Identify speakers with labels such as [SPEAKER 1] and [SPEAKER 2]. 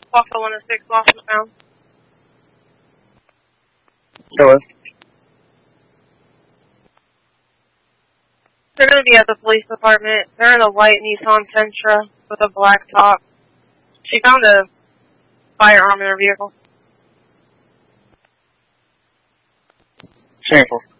[SPEAKER 1] Waffle 106, Waffle Town.
[SPEAKER 2] Hello.
[SPEAKER 1] They're going to be at the police department. They're in a white Nissan Sentra with a black top. She found a firearm in her vehicle.
[SPEAKER 2] Sample.